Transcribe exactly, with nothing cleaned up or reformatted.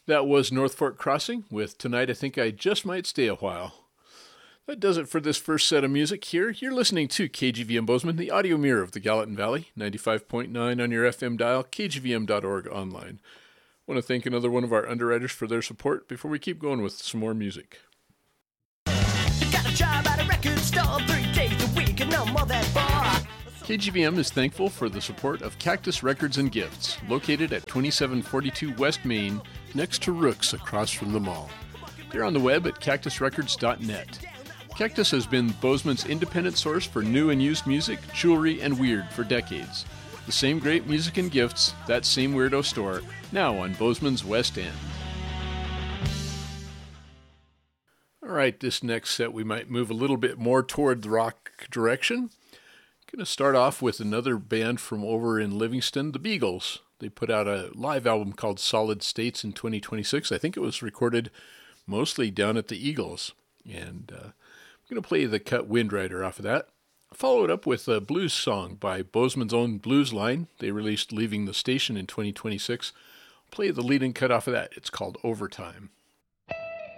That was North Fork Crossing with Tonight I Think I Just Might Stay a While. That does it for this first set of music here. You're listening to K G V M Bozeman, the audio mirror of the Gallatin Valley, ninety-five point nine on your F M dial, k g v m dot org online. I want to thank another one of our underwriters for their support before we keep going with some more music. Got a job at a record store three days a week and no more than four. K G V M is thankful for the support of Cactus Records and Gifts, located at twenty-seven forty-two West Main, next to Rook's across from the mall. They're on the web at cactus records dot net. Cactus has been Bozeman's independent source for new and used music, jewelry, and weird for decades. The same great music and gifts, that same weirdo store, now on Bozeman's West End. All right, this next set we might move a little bit more toward the rock direction. Going to start off with another band from over in Livingston, the Beagles. They put out a live album called Solid States in twenty twenty-six. I think it was recorded mostly down at the Eagles. And uh, I'm going to play the cut Wind Rider off of that. Follow it up with a blues song by Bozeman's own Blues Line. They released Leaving the Station in twenty twenty-six. Play the lead and cut off of that. It's called Overtime.